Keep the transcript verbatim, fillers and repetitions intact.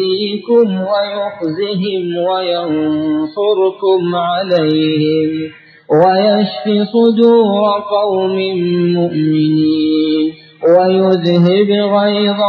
يُخْزِيكُمْ وَيُخْزِهِمْ وَيَنصُرْكُمْ عَلَيْهِمْ وَيَشْفِ صُدُورَ قَوْمٍ مُّؤْمِنِينَ وَيُذْهِبْ غَيْظَ